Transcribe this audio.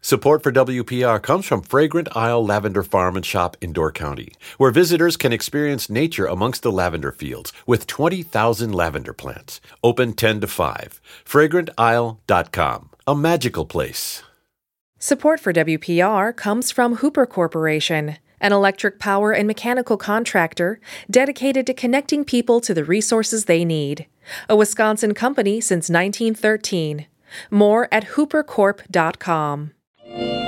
Support for WPR comes from Fragrant Isle Lavender Farm and Shop in Door County, where visitors can experience nature amongst the lavender fields with 20,000 lavender plants. Open 10 to 5. FragrantIsle.com. A magical place. Support for WPR comes from Hooper Corporation, an electric power and mechanical contractor dedicated to connecting people to the resources they need. A Wisconsin company since 1913. More at hoopercorp.com.